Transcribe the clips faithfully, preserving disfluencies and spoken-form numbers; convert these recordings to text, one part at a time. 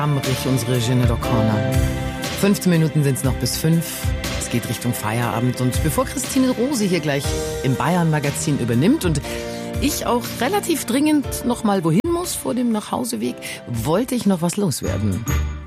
Amrich, unsere Jeanette O'Connor. fünfzehn Minuten sind es noch bis fünf. Es geht Richtung Feierabend. Und bevor Christine Rose hier gleich im Bayern-Magazin übernimmt und ich auch relativ dringend noch mal wohin muss vor dem Nachhauseweg, wollte ich noch was loswerden.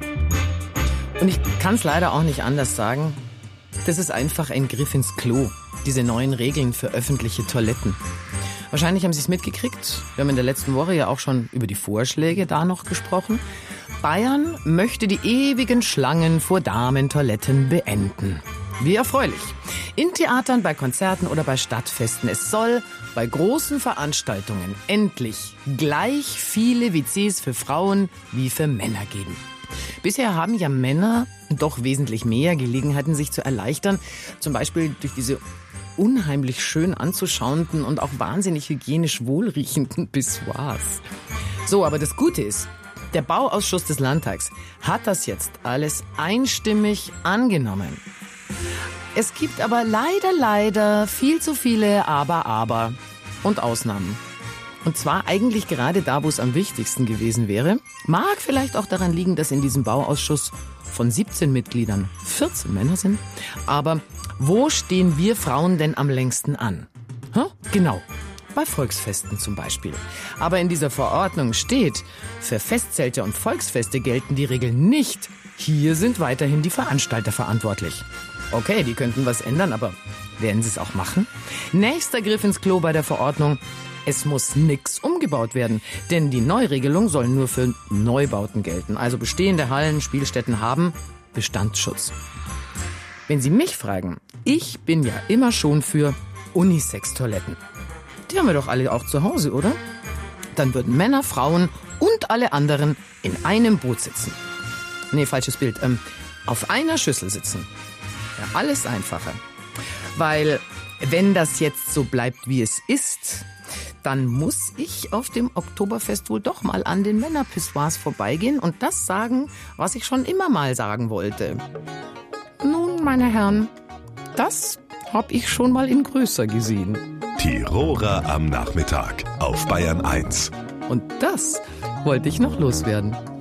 Und ich kann es leider auch nicht anders sagen. Das ist einfach ein Griff ins Klo. Diese neuen Regeln für öffentliche Toiletten. Wahrscheinlich haben Sie es mitgekriegt. Wir haben in der letzten Woche ja auch schon über die Vorschläge da noch gesprochen. Bayern möchte die ewigen Schlangen vor Damentoiletten beenden. Wie erfreulich. In Theatern, bei Konzerten oder bei Stadtfesten. Es soll bei großen Veranstaltungen endlich gleich viele W Cs für Frauen wie für Männer geben. Bisher haben ja Männer doch wesentlich mehr Gelegenheiten, sich zu erleichtern. Zum Beispiel durch diese unheimlich schön anzuschauenden und auch wahnsinnig hygienisch wohlriechenden Pissoirs. So, aber das Gute ist, der Bauausschuss des Landtags hat das jetzt alles einstimmig angenommen. Es gibt aber leider, leider viel zu viele Aber, Aber und Ausnahmen. Und zwar eigentlich gerade da, wo es am wichtigsten gewesen wäre. Mag vielleicht auch daran liegen, dass in diesem Bauausschuss von siebzehn Mitgliedern vierzehn Männer sind. Aber wo stehen wir Frauen denn am längsten an? Huh? Genau. Bei Volksfesten zum Beispiel. Aber in dieser Verordnung steht, für Festzelte und Volksfeste gelten die Regeln nicht. Hier sind weiterhin die Veranstalter verantwortlich. Okay, die könnten was ändern, aber werden sie es auch machen? Nächster Griff ins Klo bei der Verordnung. Es muss nix umgebaut werden, denn die Neuregelung soll nur für Neubauten gelten. Also bestehende Hallen, Spielstätten haben Bestandsschutz. Wenn Sie mich fragen, ich bin ja immer schon für Unisex-Toiletten. Die haben wir doch alle auch zu Hause, oder? Dann würden Männer, Frauen und alle anderen in einem Boot sitzen. Nee, falsches Bild. Ähm, auf einer Schüssel sitzen. Ja, alles einfacher. Weil, wenn das jetzt so bleibt, wie es ist, dann muss ich auf dem Oktoberfest wohl doch mal an den Männerpissoirs vorbeigehen und das sagen, was ich schon immer mal sagen wollte. Nun, meine Herren, das hab ich schon mal in größer gesehen. Tiroler am Nachmittag auf Bayern eins. Und das wollte ich noch loswerden.